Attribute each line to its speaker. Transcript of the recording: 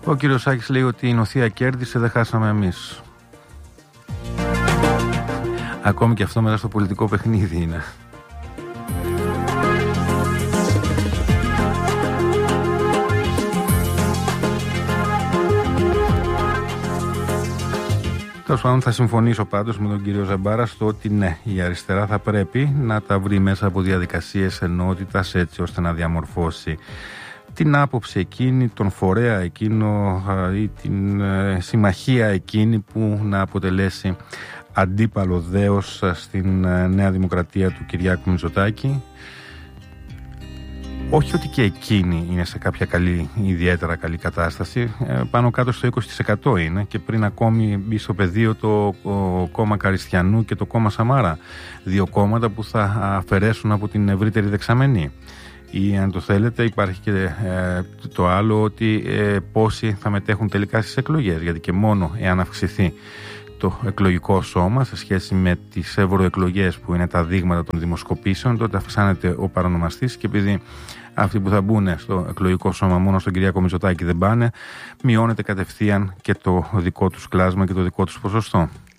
Speaker 1: Ο κύριος Σάκης λέει ότι η Νοθεία κέρδισε, δεν χάσαμε εμείς. Ακόμη και αυτό μέσα στο πολιτικό παιχνίδι είναι. Τέλος πάντων, θα συμφωνήσω πάντως με τον κύριο Ζαμπάρα στο ότι ναι, η αριστερά θα πρέπει να τα βρει μέσα από διαδικασίες ενότητας, έτσι ώστε να διαμορφώσει την άποψη εκείνη, τον φορέα εκείνο ή την συμμαχία εκείνη που να αποτελέσει αντίπαλο δέος στην Νέα Δημοκρατία του Κυριάκου Μητσοτάκη. Όχι ότι και εκείνη είναι σε κάποια ιδιαίτερα καλή κατάσταση, πάνω κάτω στο 20% είναι, και πριν ακόμη μπει στο πεδίο το κόμμα Καριστιανού και το κόμμα Σαμάρα, δύο κόμματα που θα αφαιρέσουν από την ευρύτερη δεξαμενή. Ή αν το θέλετε υπάρχει και το άλλο, ότι πόσοι θα μετέχουν τελικά στις εκλογές, γιατί και μόνο εάν αυξηθεί το εκλογικό σώμα σε σχέση με τις ευρωεκλογές που είναι τα δείγματα των δημοσκοπήσεων, τότε αυξάνεται ο παρονομαστής, και επειδή αυτοί που θα μπουν στο εκλογικό σώμα μόνο στον Κυριάκο Μητσοτάκη δεν πάνε, μειώνεται κατευθείαν και το δικό τους κλάσμα και το δικό τους ποσοστό.